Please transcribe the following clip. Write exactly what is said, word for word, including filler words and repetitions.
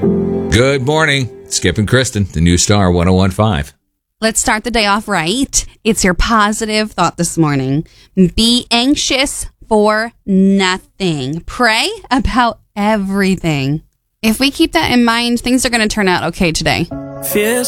Good morning. Skip and Kristen, the new star one oh one point five. Let's start the day off right. It's your positive thought this morning. Be anxious for nothing. Pray about everything. If we keep that in mind, things are going to turn out okay today. Fears